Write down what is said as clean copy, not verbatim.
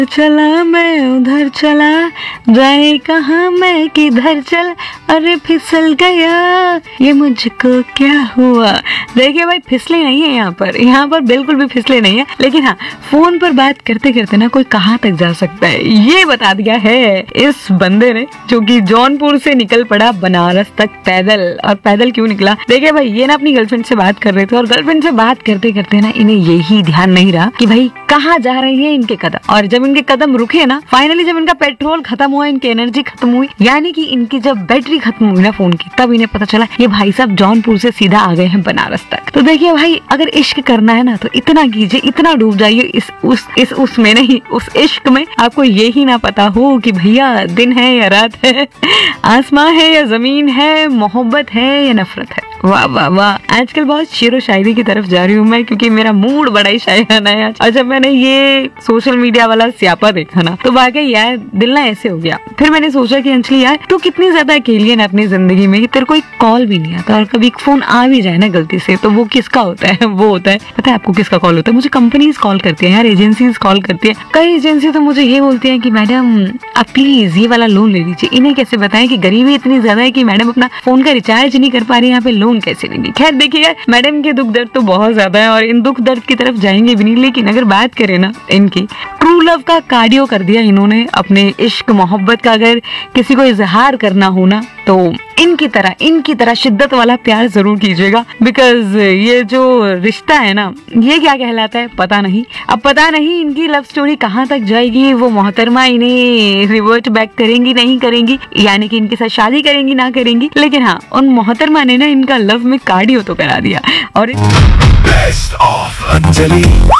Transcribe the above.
चला मैं उधर चला, जाए कहाँ मैं किधर चल, अरे फिसल गया ये मुझको क्या हुआ। देखिए भाई, फिसले नहीं है यहाँ पर बिल्कुल भी फिसले नहीं है, लेकिन हाँ, फोन पर बात करते करते ना कोई कहाँ तक जा सकता है ये बता दिया है इस बंदे ने, जो कि जौनपुर से निकल पड़ा बनारस तक पैदल। और पैदल क्यों निकला? देखिए भाई, ये ना अपनी गर्लफ्रेंड से बात कर रहे थे, और गर्लफ्रेंड से बात करते करते ना इन्हें यही ध्यान नहीं रहा कि भाई कहाँ जा रही है इनके कदम। और जब इनके कदम रुके ना, फाइनली जब इनका पेट्रोल खत्म हुआ, इनकी एनर्जी खत्म हुई, यानी कि इनकी जब बैटरी खत्म हुई ना फोन की, तब इन्हें पता चला ये भाई साहब जौनपुर से सीधा आ गए हैं बनारस तक। तो देखिए भाई, अगर इश्क करना है ना तो इतना कीजिए, इतना डूब जाइए उसमें नहीं, उस इश्क में आपको यही ना पता हो कि भैया दिन है या रात है, आसमां है या जमीन है, मोहब्बत है या नफरत है। वाह वाह वाह, आजकल बहुत शेरो शायरी की तरफ जा रही हूँ मैं, क्योंकि मेरा मूड बड़ा ही शायराना है आज। और जब मैंने ये सोशल मीडिया वाला स्यापा देखा ना, तो वाकई यार दिल ना ऐसे हो गया। फिर मैंने सोचा कि अंजलि यार, तू कितनी ज्यादा अकेली है ना अपनी जिंदगी में, कि तेरे कोई कॉल भी नहीं आता, और कभी फोन आ भी जाए ना गलती से, तो वो किसका होता है? वो होता है, पता है आपको किसका कॉल होता है? मुझे कंपनीज कॉल करती है यार, एजेंसीज कॉल करती है। कई एजेंसी तो मुझे ये बोलती है कि मैडम आप प्लीज ये वाला लोन ले लीजिए। इन्हें कैसे बताएं कि गरीबी इतनी ज्यादा है कि मैडम अपना फोन का रिचार्ज नहीं कर पा रही, यहाँ पे लोन कैसे लेंगे। खैर देखिए यार, मैडम के दुख दर्द तो बहुत ज्यादा है, और इन दुख दर्द की तरफ जाएंगे भी नहीं, लेकिन अगर बात करें ना इनकी ट्रू लव का कार्डियो कर दिया इन्होंने अपने इश्क मोहब्बत का। अगर किसी को इजहार करना हो ना, तो इनकी तरह शिद्दत वाला प्यार जरूर कीजिएगा, बिकॉज ये जो रिश्ता है ना, ये क्या कहलाता है पता नहीं। अब पता नहीं इनकी लव स्टोरी कहाँ तक जाएगी, वो मोहतरमा इन्हें रिवर्ट बैक करेंगी नहीं करेंगी, यानी कि इनके साथ शादी करेंगी ना करेंगी। लेकिन हाँ, उन मोहतरमा ने ना इनका लव में कार्डियो तो करा दिया। और बेस्ट ऑफ अंजलि।